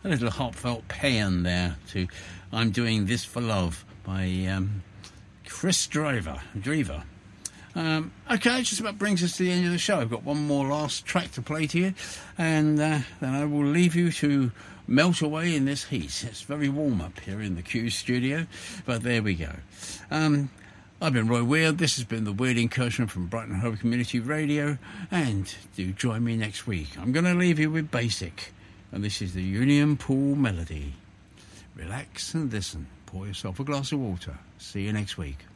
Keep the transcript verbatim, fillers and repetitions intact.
a little heartfelt paean there to I'm Doing This for Love by um, Chris Driver. Driver. Um, okay, it just about brings us to the end of the show. I've got one more last track to play to you, and uh, then I will leave you to melt away in this heat. It's very warm up here in the Q studio, but there we go. Um, I've been Roy Weird. This has been the Weird Incursion from Brighton Hove Community Radio, and do join me next week. I'm going to leave you with Basic, and this is the Union Pool Melody. Relax and listen. Pour yourself a glass of water. See you next week.